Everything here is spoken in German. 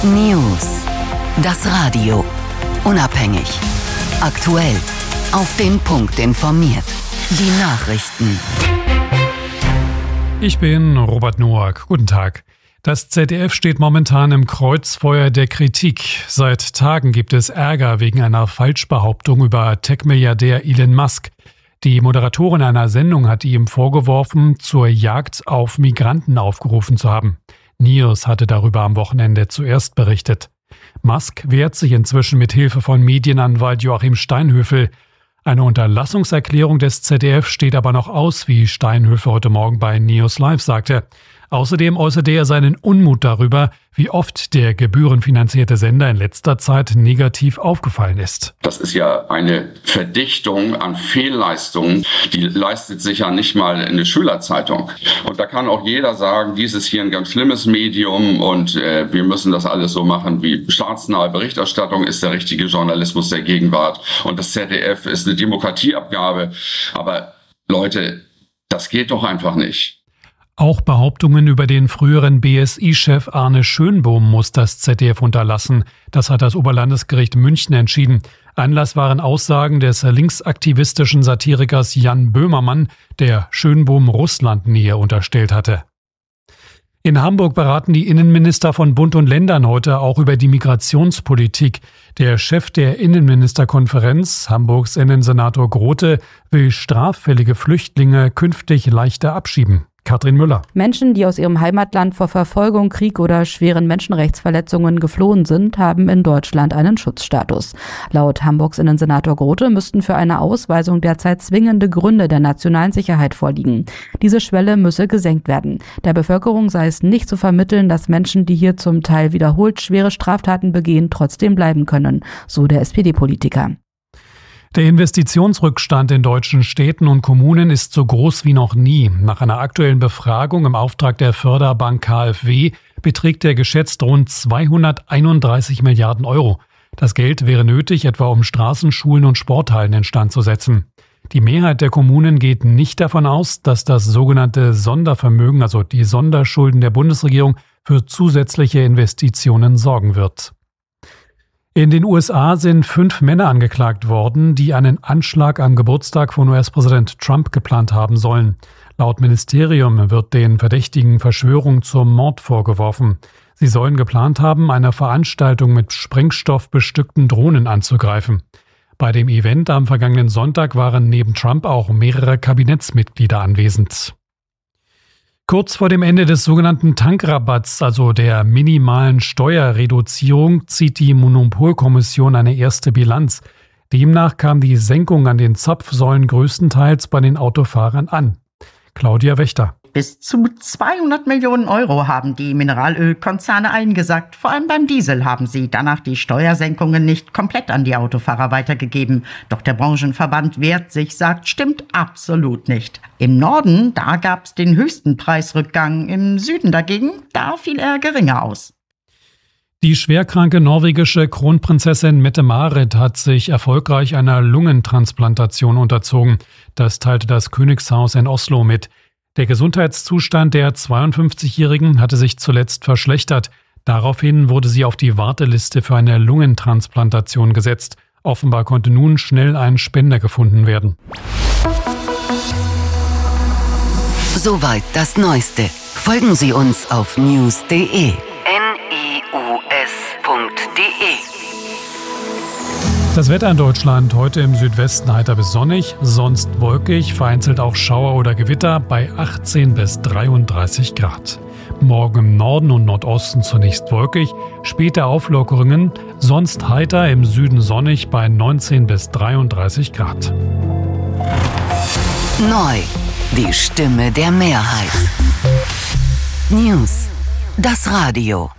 News. Das Radio. Unabhängig. Aktuell. Auf den Punkt informiert. Die Nachrichten. Ich bin Robert Noack. Guten Tag. Das ZDF steht momentan im Kreuzfeuer der Kritik. Seit Tagen gibt es Ärger wegen einer Falschbehauptung über Tech-Milliardär Elon Musk. Die Moderatorin einer Sendung hat ihm vorgeworfen, zur Jagd auf Migranten aufgerufen zu haben. News hatte darüber am Wochenende zuerst berichtet. Musk wehrt sich inzwischen mit Hilfe von Medienanwalt Joachim Steinhöfel. Eine Unterlassungserklärung des ZDF steht aber noch aus, wie Steinhöfel heute Morgen bei News Live sagte. Außerdem äußerte er seinen Unmut darüber, wie oft der gebührenfinanzierte Sender in letzter Zeit negativ aufgefallen ist. Das ist ja eine Verdichtung an Fehlleistungen, die leistet sich ja nicht mal eine Schülerzeitung. Und da kann auch jeder sagen, dies ist hier ein ganz schlimmes Medium und wir müssen das alles so machen, wie staatsnahe Berichterstattung ist der richtige Journalismus der Gegenwart. Und das ZDF ist eine Demokratieabgabe. Aber Leute, das geht doch einfach nicht. Auch Behauptungen über den früheren BSI-Chef Arne Schönbohm muss das ZDF unterlassen. Das hat das Oberlandesgericht München entschieden. Anlass waren Aussagen des linksaktivistischen Satirikers Jan Böhmermann, der Schönbohm Russlandnähe unterstellt hatte. In Hamburg beraten die Innenminister von Bund und Ländern heute auch über die Migrationspolitik. Der Chef der Innenministerkonferenz, Hamburgs Innensenator Grote, will straffällige Flüchtlinge künftig leichter abschieben. Katrin Müller. Menschen, die aus ihrem Heimatland vor Verfolgung, Krieg oder schweren Menschenrechtsverletzungen geflohen sind, haben in Deutschland einen Schutzstatus. Laut Hamburgs Innensenator Grote müssten für eine Ausweisung derzeit zwingende Gründe der nationalen Sicherheit vorliegen. Diese Schwelle müsse gesenkt werden. Der Bevölkerung sei es nicht zu vermitteln, dass Menschen, die hier zum Teil wiederholt schwere Straftaten begehen, trotzdem bleiben können, so der SPD-Politiker. Der Investitionsrückstand in deutschen Städten und Kommunen ist so groß wie noch nie. Nach einer aktuellen Befragung im Auftrag der Förderbank KfW beträgt der geschätzt rund 231 Milliarden Euro. Das Geld wäre nötig, etwa um Straßen, Schulen und Sporthallen instand zu setzen. Die Mehrheit der Kommunen geht nicht davon aus, dass das sogenannte Sondervermögen, also die Sonderschulden der Bundesregierung, für zusätzliche Investitionen sorgen wird. In den USA sind 5 Männer angeklagt worden, die einen Anschlag am Geburtstag von US-Präsident Trump geplant haben sollen. Laut Ministerium wird den Verdächtigen Verschwörung zum Mord vorgeworfen. Sie sollen geplant haben, eine Veranstaltung mit Sprengstoff bestückten Drohnen anzugreifen. Bei dem Event am vergangenen Sonntag waren neben Trump auch mehrere Kabinettsmitglieder anwesend. Kurz vor dem Ende des sogenannten Tankrabatts, also der minimalen Steuerreduzierung, zieht die Monopolkommission eine erste Bilanz. Demnach kam die Senkung an den Zapfsäulen größtenteils bei den Autofahrern an. Claudia Wächter. Bis zu 200 Millionen Euro haben die Mineralölkonzerne eingesackt. Vor allem beim Diesel haben sie danach die Steuersenkungen nicht komplett an die Autofahrer weitergegeben. Doch der Branchenverband wehrt sich, sagt, stimmt absolut nicht. Im Norden, da gab es den höchsten Preisrückgang. Im Süden dagegen, da fiel er geringer aus. Die schwerkranke norwegische Kronprinzessin Mette-Marit hat sich erfolgreich einer Lungentransplantation unterzogen. Das teilte das Königshaus in Oslo mit. Der Gesundheitszustand der 52-Jährigen hatte sich zuletzt verschlechtert. Daraufhin wurde sie auf die Warteliste für eine Lungentransplantation gesetzt. Offenbar konnte nun schnell ein Spender gefunden werden. Soweit das Neueste. Folgen Sie uns auf news.de. Das Wetter in Deutschland heute im Südwesten heiter bis sonnig, sonst wolkig, vereinzelt auch Schauer oder Gewitter bei 18 bis 33 Grad. Morgen im Norden und Nordosten zunächst wolkig, später Auflockerungen, sonst heiter, im Süden sonnig bei 19 bis 33 Grad. Neu, die Stimme der Mehrheit. News, das Radio.